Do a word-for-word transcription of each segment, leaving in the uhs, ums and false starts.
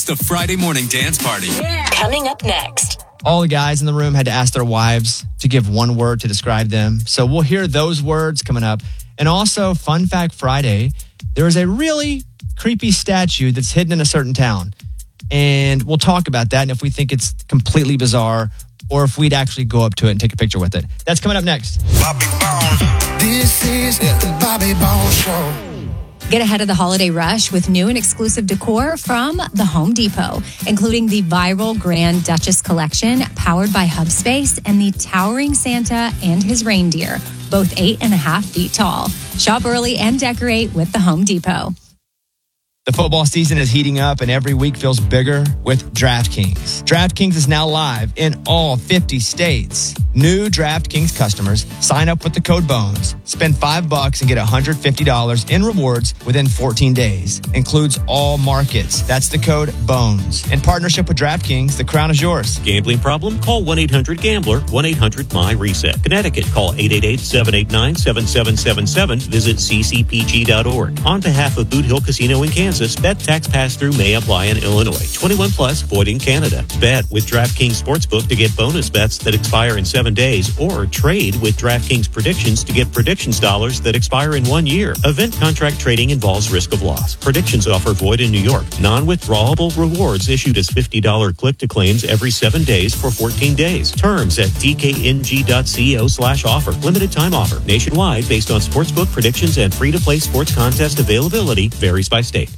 It's the Friday morning dance party. Yeah. Coming up next. All the guys in the room had to ask their wives to give one word to describe them. So we'll hear those words coming up. And also, Fun Fact Friday, there is a really creepy statue that's hidden in a certain town. And we'll talk about that and if we think it's completely bizarre or if we'd actually go up to it and take a picture with it. That's coming up next. Bobby Bones. This is the Bobby Bones Show. Get ahead of the holiday rush with new and exclusive decor from the Home Depot, including the viral Grand Duchess collection powered by Hubspace and the towering Santa and his reindeer, both eight and a half feet tall. Shop early and decorate with the Home Depot. The football season is heating up and every week feels bigger with DraftKings. DraftKings is now live in all fifty states. New DraftKings customers sign up with the code BONES, spend five bucks and get one hundred fifty dollars in rewards within fourteen days. Includes all markets. That's the code BONES. In partnership with DraftKings, the crown is yours. Gambling problem? Call one eight hundred gambler, one eight hundred M Y reset. Connecticut, call eight eight eight, seven eight nine, seven seven seven seven. Visit c c p g dot org. On behalf of Boot Hill Casino in Kansas, bet tax pass-through may apply in Illinois. twenty-one plus, void in Canada. Bet with DraftKings Sportsbook to get bonus bets that expire in seven days, or trade with DraftKings Predictions to get predictions dollars that expire in one year. Event contract trading involves risk of loss. Predictions offer void in New York. Non-withdrawable rewards issued as fifty dollars click-to-claims every seven days for fourteen days. Terms at d k n g dot co slash offer. Limited time offer. Nationwide based on Sportsbook predictions and free-to-play sports contest availability varies by state.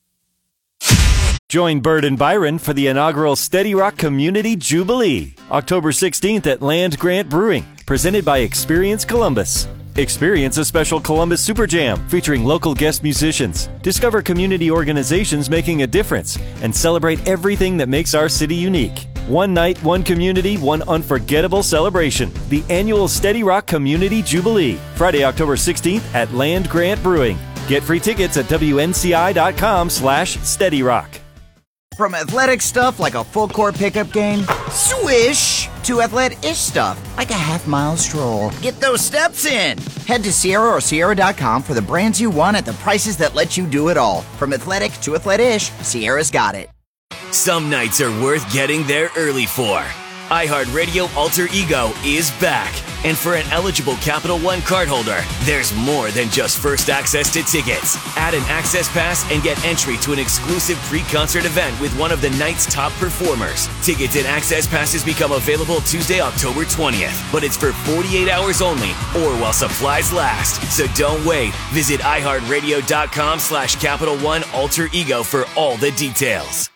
Join Bird and Byron for the inaugural Steady Rock Community Jubilee, October sixteenth at Land Grant Brewing, presented by Experience Columbus. Experience a special Columbus Super Jam featuring local guest musicians. Discover community organizations making a difference and celebrate everything that makes our city unique. One night, one community, one unforgettable celebration. The annual Steady Rock Community Jubilee, Friday, October sixteenth at Land Grant Brewing. Get free tickets at w n c i dot com slash steady rock. From athletic stuff like a full court pickup game, swish, to athletic-ish stuff like a half mile stroll. Get those steps in. Head to Sierra or Sierra dot com for the brands you want at the prices that let you do it all. From athletic to athletic-ish, Sierra's got it. Some nights are worth getting there early for. iHeartRadio Alter Ego is back. And for an eligible Capital One cardholder, there's more than just first access to tickets. Add an access pass and get entry to an exclusive pre-concert event with one of the night's top performers. Tickets and access passes become available Tuesday, October twentieth. But it's for forty-eight hours only or while supplies last. So don't wait. Visit iHeartRadio.com slash Capital One Alter Ego for all the details.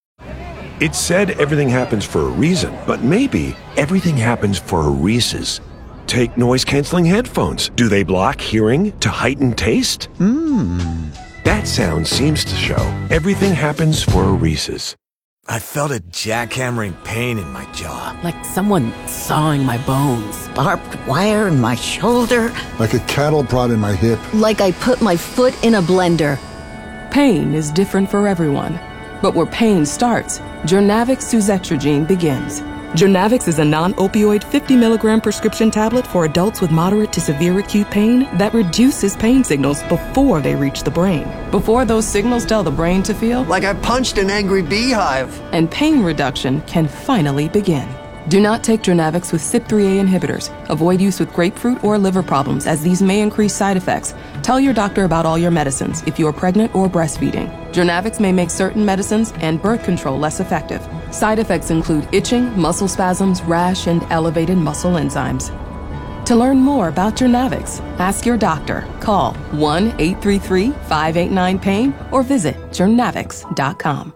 It's said everything happens for a reason, but maybe everything happens for a Reese's. Take noise-canceling headphones. Do they block hearing to heighten taste? Mmm. That sound seems to show everything happens for a Reese's. I felt a jackhammering pain in my jaw. Like someone sawing my bones. Barbed wire in my shoulder. Like a cattle prod in my hip. Like I put my foot in a blender. Pain is different for everyone. But where pain starts, Journavx Suzetrigine begins. Journavx is a non-opioid fifty milligram prescription tablet for adults with moderate to severe acute pain that reduces pain signals before they reach the brain. Before those signals tell the brain to feel like I punched an angry beehive. And pain reduction can finally begin. Do not take Journavx with C Y P three A inhibitors. Avoid use with grapefruit or liver problems, as these may increase side effects. Tell your doctor about all your medicines if you are pregnant or breastfeeding. Journavx may make certain medicines and birth control less effective. Side effects include itching, muscle spasms, rash, and elevated muscle enzymes. To learn more about Journavx, ask your doctor. Call one eight three three, five eight nine, pain or visit journavx dot com.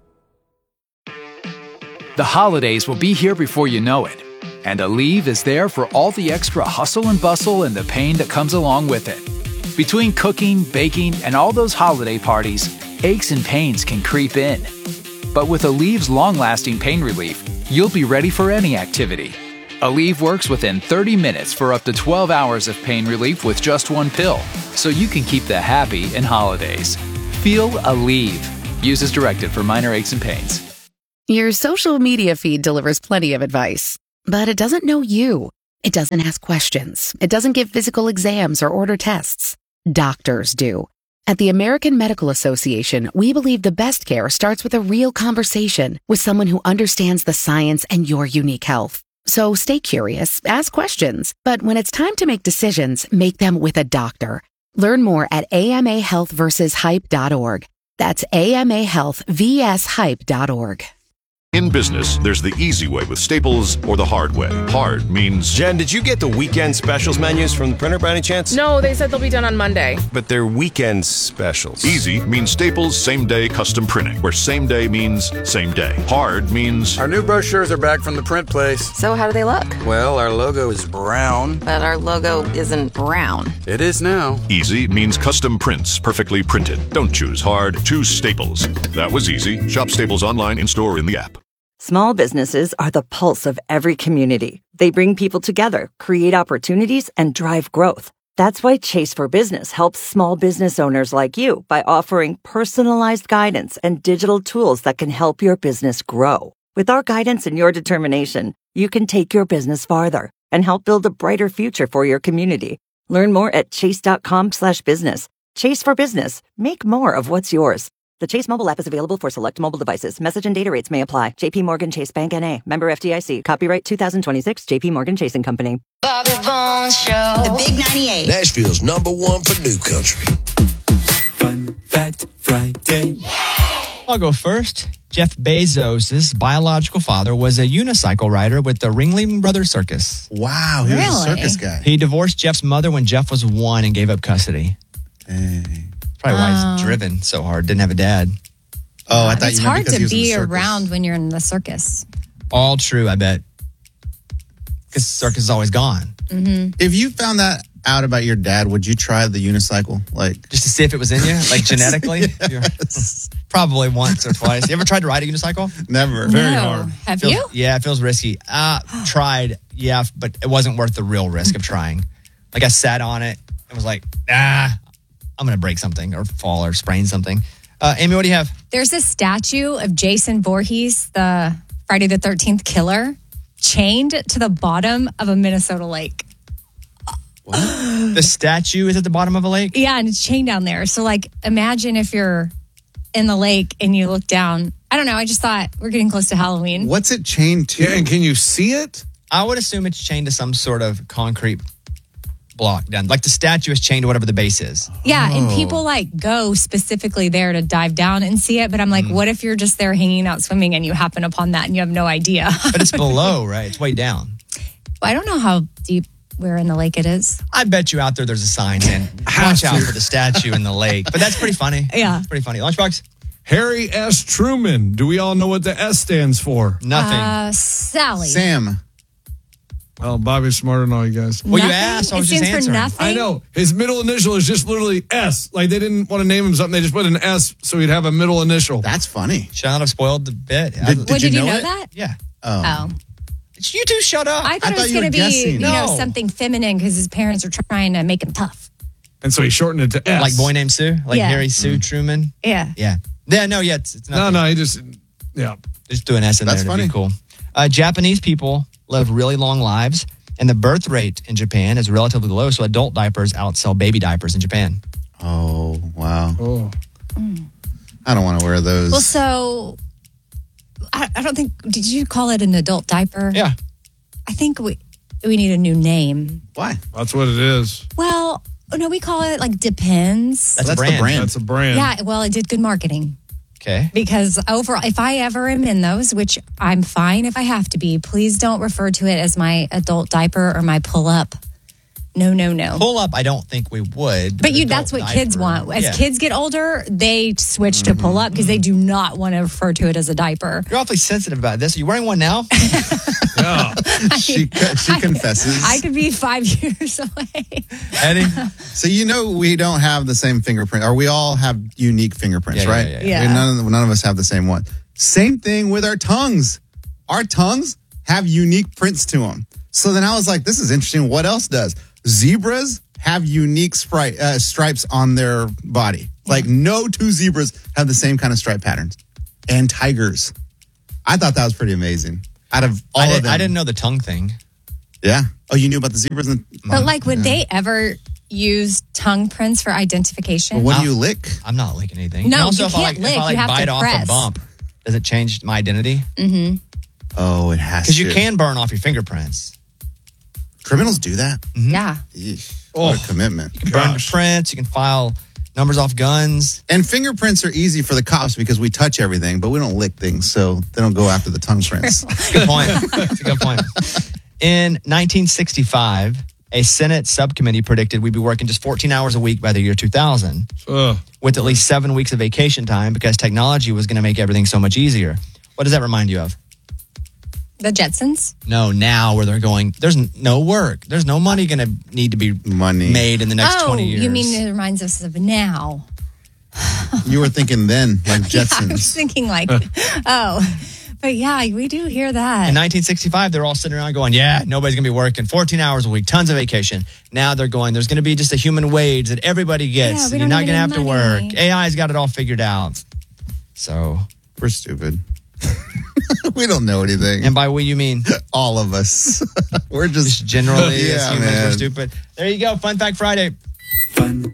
The holidays will be here before you know it, and Aleve is there for all the extra hustle and bustle and the pain that comes along with it. Between cooking, baking, and all those holiday parties, aches and pains can creep in. But with Aleve's long-lasting pain relief, you'll be ready for any activity. Aleve works within thirty minutes for up to twelve hours of pain relief with just one pill, so you can keep the happy in holidays. Feel Aleve. Use as directed for minor aches and pains. Your social media feed delivers plenty of advice, but it doesn't know you. It doesn't ask questions. It doesn't give physical exams or order tests. Doctors do. At the American Medical Association, we believe the best care starts with a real conversation with someone who understands the science and your unique health. So stay curious, ask questions, but when it's time to make decisions, make them with a doctor. Learn more at A M A health versus hype dot org. That's A M A health versus hype dot org. In business, there's the easy way with Staples or the hard way. Hard means... Jen, did you get the weekend specials menus from the printer by any chance? No, they said they'll be done on Monday. But they're weekend specials. Easy means Staples same-day custom printing, where same day means same day. Hard means... Our new brochures are back from the print place. So how do they look? Well, our logo is brown. But our logo isn't brown. It is now. Easy means custom prints, perfectly printed. Don't choose hard, choose Staples. That was easy. Shop Staples online, in-store, in the app. Small businesses are the pulse of every community. They bring people together, create opportunities, and drive growth. That's why Chase for Business helps small business owners like you by offering personalized guidance and digital tools that can help your business grow. With our guidance and your determination, you can take your business farther and help build a brighter future for your community. Learn more at chase.com slash business. Chase for Business. Make more of what's yours. The Chase mobile app is available for select mobile devices. Message and data rates may apply. J P Morgan Chase Bank N A. Member F D I C. Copyright two thousand twenty-six. J P Morgan Chase and Company. Bobby Bones Show. The Big ninety-eight. Nashville's number one for new country. Fun Fact Friday. I'll go first. Jeff Bezos' biological father was a unicycle rider with the Ringling Brothers Circus. Wow, he Really? was a circus guy. He divorced Jeff's mother when Jeff was one and gave up custody. Dang. Probably why Oh. he's driven so hard. Didn't have a dad. Oh, I thought It's you meant hard because to he was in the be circus. around when you're in the circus. All true, I bet. Because circus is always gone. Mm-hmm. If you found that out about your dad, would you try the unicycle? Like Just to see if it was in you, like genetically? Yes. Probably once or twice. You ever tried to ride a unicycle? Never. Very No. hard. Have Feels- you? Yeah, it feels risky. Uh, tried, yeah, but it wasn't worth the real risk of trying. Like I sat on it and was like, ah, I'm going to break something or fall or sprain something. Uh, Amy, what do you have? There's a statue of Jason Voorhees, the Friday the thirteenth killer, chained to the bottom of a Minnesota lake. The statue is at the bottom of a lake? Yeah, and it's chained down there. So, like, imagine if you're in the lake and you look down. I don't know. I just thought we're getting close to Halloween. What's it chained to? Yeah, and can you see it? I would assume it's chained to some sort of concrete block down. Like the statue is chained to whatever the base is. Yeah, and Oh. people like go specifically there to dive down and see it. But I'm like, what if you're just there hanging out swimming and you happen upon that and you have no idea? But it's below, right? It's way down. I don't know how deep where in the lake it is. I bet you out there there's a sign saying, watch out for the statue in the lake. But that's pretty funny. Yeah. It's pretty funny. Lunchbox? Harry S. Truman. Do we all know what the S stands for? Nothing. Uh, Sally. Sam. Well, Bobby's smarter than all you guys. Well, you Nothing? asked. I It was just stands for answering. nothing? I know. His middle initial is just literally S. Like they didn't want to name him something. They just put an S so he'd have a middle initial. That's funny. Should not have spoiled the bit. Did, I- did Well, you did you know, know it? that? yeah. Oh. Oh. You two shut up. I thought I it was thought you going to were be, guessing. you know, No. something feminine because his parents are trying to make him tough. And so he shortened it to S. Like Boy Named Sue? Like Yeah. Harry Sue Truman? Yeah. Yeah. Yeah, no, yeah, it's, it's No, nothing. no, he just, yeah. Just do an S in That's there. That'd be funny. cool. Uh, Japanese people live really long lives, and the birth rate in Japan is relatively low, so adult diapers outsell baby diapers in Japan. Oh, wow. Oh. I don't want to wear those. Well, so I, I don't think, did you call it an adult diaper? Yeah. I think we we need a new name. Why? That's what it is. Well, no, we call it like Depends. That's, That's a brand. the brand. That's a brand. Yeah, well, it did good marketing. Okay. Because overall, if I ever am in those, which I'm fine if I have to be, please don't refer to it as my adult diaper or my pull up. No, no, no. Pull up, I don't think we would. But you, adult that's what kids diaper, want. As yeah. kids get older, they switch to pull up because they do not want to refer to it as a diaper. You're awfully sensitive about this. Are you wearing one now? Yeah. she she confesses. I could be five years away. Eddie? So you know we don't have the same fingerprint, or we all have unique fingerprints, Yeah, yeah, right? yeah, yeah. We- Yeah. none, of, none of us have the same one. Same thing with our tongues. Our tongues have unique prints to them. So then I was like, this is interesting. What else does? Zebras have unique sprite, uh, stripes on their body. Like no two zebras have the same kind of stripe patterns. And tigers. I thought that was pretty amazing. Out of all I, of did, them. I didn't know the tongue thing. Yeah. Oh, you knew about the zebras? And, But like, would they ever use tongue prints for identification? Well, what do you lick? I'm not licking anything. No, and also you if can't I like, lick. If I like You have bite to off press. a bump, does it change my identity? Mm-hmm. Oh, it has to. Because you can burn off your fingerprints. Criminals do that? Mm-hmm. Yeah. Eesh, what a commitment. You can burn your prints. You can file numbers off guns. And fingerprints are easy for the cops because we touch everything, but we don't lick things, so they don't go after the tongue prints. Good point. That's a good point. In nineteen sixty-five, a Senate subcommittee predicted we'd be working just fourteen hours a week by the year two thousand, Ugh. with at least seven weeks of vacation time because technology was going to make everything so much easier. What does that remind you of? The Jetsons? No, now where they're going, there's n- no work. There's no money going to need to be money made in the next oh, twenty years. you mean it reminds us of now? You were thinking then, like Jetsons. Yeah, I was thinking like, oh. But yeah, we do hear that. In nineteen sixty-five, they're all sitting around going, yeah, nobody's going to be working fourteen hours a week, tons of vacation. Now they're going, there's going to be just a human wage that everybody gets. Yeah, we and don't you're not need going to have any to money. work. A I's got it all figured out. So we're stupid. We don't know anything. And by we, you mean? All of us. We're just, just generally, yeah, as humans, man. we're stupid. There you go. Fun Fact Friday. Fun